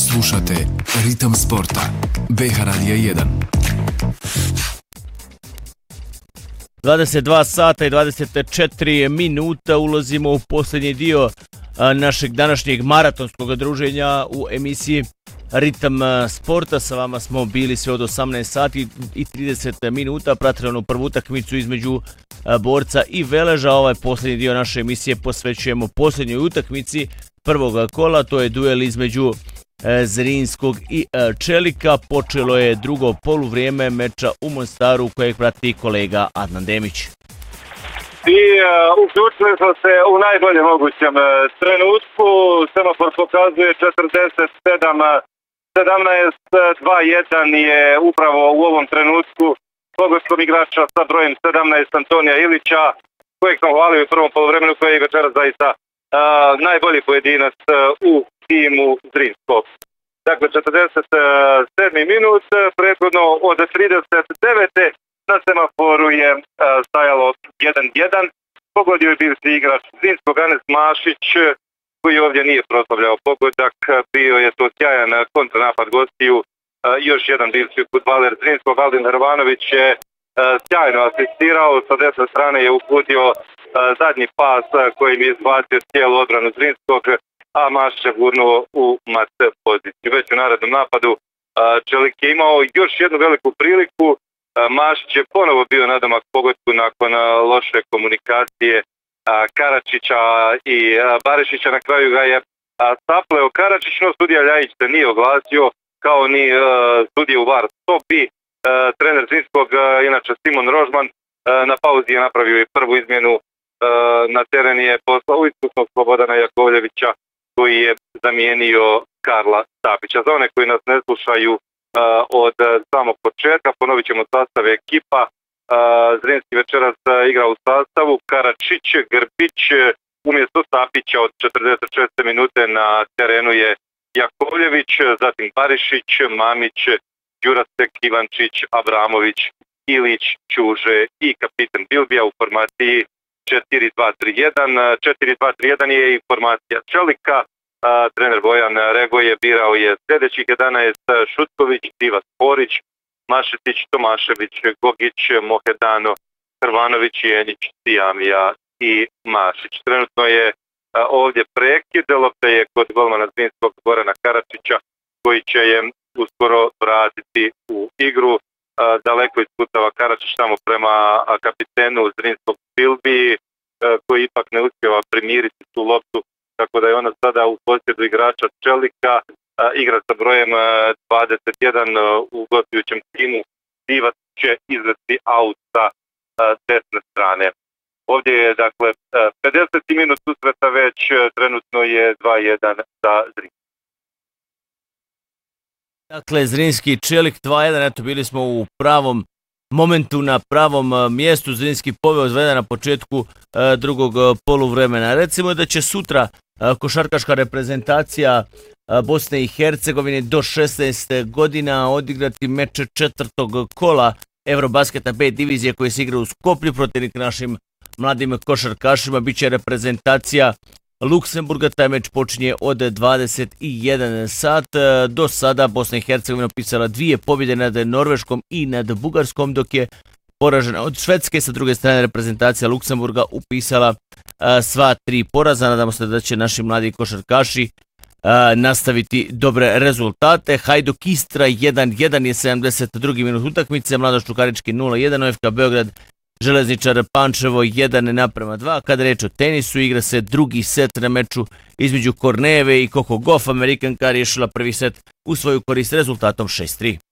Slušate Ritam sporta. BH Radija 1. 22 sata i 24 minuta ulazimo u posljednji dio našeg današnjeg maratonskog druženja u emisiji Ritam sporta. Sa vama smo bili sve od 18 sati i 30 minuta, pratili onu prvu utakmicu između Borca i Veleža. Ovaj posljednji dio naše emisije posvećujemo posljednjoj utakmici prvog kola, to je duel između Zrinskog i Čelika. Počelo je drugo poluvrijeme meča u Mostaru kojeg prati kolega Adnan Demić. I uključili smo se u najboljem mogućem trenutku. Semafor pokazuje 47-17, 2-1 je upravo u ovom trenutku pogodskom igrača sa brojem 17 Antonija Ilića, kojeg sam hvalio u prvom poluvremenu, koji je večeras zaista najbolji pojedinac u timu Zrinskog. Dakle, 47. minut, prethodno od 39. na semaforu je stajalo 1-1. Pogodio je bivši igrač Zrinskog Anes Mašić, koji ovdje nije proslavljao pogodak. Bio je to sjajan kontranapad gostiju. Još jedan bivši fudbaler Zrinskog, Aldin Hrvanović, je sjajno asistirao. Sa desne strane je uputio zadnji pas kojim je izbacio cijelu odbranu Zrinskog, a Mašić je gurnuo u mat poziciju. Već u narednom napadu Čelik je imao još jednu veliku priliku. Mašić je ponovo bio nadomak pogodku nakon loše komunikacije Karačića i Barišića. Na kraju ga je sapleo Karačić, no sudija Ljajić se nije oglasio, kao ni sudije u VAR sobi. Trener Zrinskog, inače Simon Rožman, na pauzi je napravio i prvu izmjenu. Na teren je poslao iskusnog Slobodana Jakovljevića, koji je zamijenio Karla Stapića. Za one koji nas ne slušaju od samog početka, ponovit ćemo sastave ekipa. Zrinski večeras igra u sastavu Karačić, Grbić, umjesto Stapića od 46. minute na terenu je Jakovljević, zatim Barišić, Mamić, Đurasek, Ivančić, Abramović, Ilić, Ćuže i kapiten Bilbija u formaciji 4-2-3-1. 4-2-3-1 je i formacija Čelika. Trener Bojan Regoje birao je sljedećih 11: Šutković, Diva Sporić, Mašetić, Tomašević, Gogić, Mohedano, Hrvanović, Jenić, Sijamija i Mašić. Trenutno je ovdje prekid, lopta je kod golmana Zrinskog Gorana Karačića, koji će je uskoro vratiti u igru. Daleko isputava Karačić tamo prema kapitenu Zrinskog Bilbiji, koji ipak ne uspjeva primiriti tu loptu, tako da je ona sada u posjedu igrača Čelika. Igra sa brojem 21 u gostujućem timu. Divac će izvesti aut sa desne strane. Ovdje je, dakle, 50. minut susreta već, trenutno je 2-1 za Zrinski. Dakle, Zrinski i Čelik 2-1, eto, bili smo u pravom momentu, na pravom mjestu. Zrinski poveo Zvezda na početku drugog poluvremena. Recimo da će sutra košarkaška reprezentacija Bosne i Hercegovine do 16 godina odigrati meč četvrtog kola Eurobasketa B divizije koji se igra u Skoplju. Protivnik našim mladim košarkašima biće reprezentacija Luksemburga. Taj meč počinje od 21 sat. Do sada Bosna i Hercegovina upisala 2 pobjede nad Norveškom i nad Bugarskom, dok je poražena od Švedske. Sa druge strane reprezentacija Luksemburga upisala sva 3 poraza. Nadamo se da će naši mladi košarkaši nastaviti dobre rezultate. Hajduk Istra 1-1 je 72. minut utakmice, Mladost Čukarički 0-1, OFK Beograd Železničar Pančevo 1-2. Kada reč o tenisu, igra se drugi set na meču između Kornejeve i Coco Gauff. Amerikanka riješila prvi set u svoju korist rezultatom 6-3.